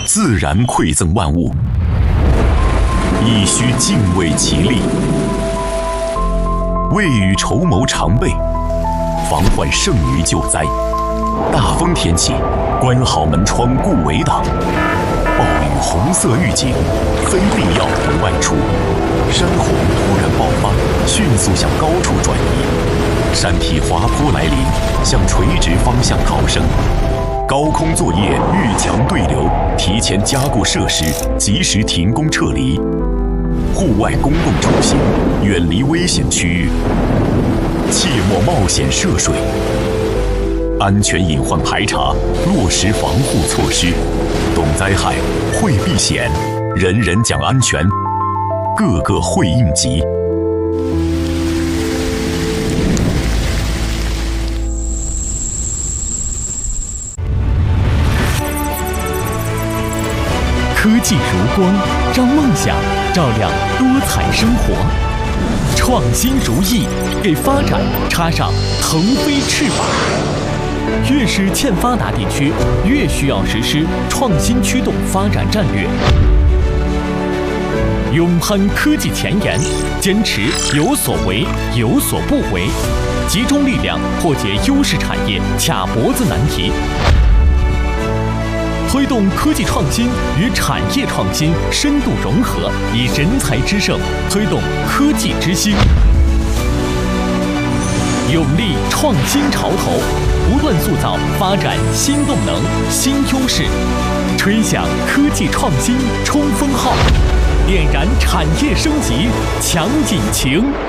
自然馈赠万物，亦须敬畏其力。未雨绸缪常备，防患胜于救灾。大风天气，关好门窗顾围挡。暴雨红色预警，非必要不外出。山洪突然爆发，迅速向高处转移。山体滑坡来临，向垂直方向逃生。高空作业遇强对流，提前加固设施，及时停工撤离。户外公共出行，远离危险区域，切莫冒险涉水。安全隐患排查，落实防护措施。懂灾害，会避险，人人讲安全，个个会应急。 科技如光，让梦想照亮多彩生活；创新如翼，给发展插上腾飞翅膀。越是欠发达地区，越需要实施创新驱动发展战略。勇攀科技前沿，坚持有所为有所不为，集中力量破解优势产业卡脖子难题。推动科技创新与产业创新深度融合，以人才之盛推动科技之星，勇立创新潮头，不断塑造发展新动能、新优势，吹响科技创新冲锋号，点燃产业升级强引擎。